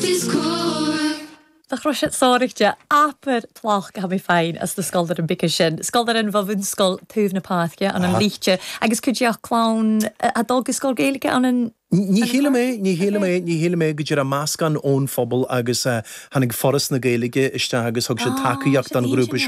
Tá chroisiad sáirte apar tlach go mé féin as do scaldar an bice sin. Scaldar an bhún scol túh na páce an an líte, agus chuideach clán a dulgus scol géalaige an an Ní héile mé go dtíar a máscan ón phobal agus hanig forras na Gaeilge iste agus thug sé takeíocht an grúpa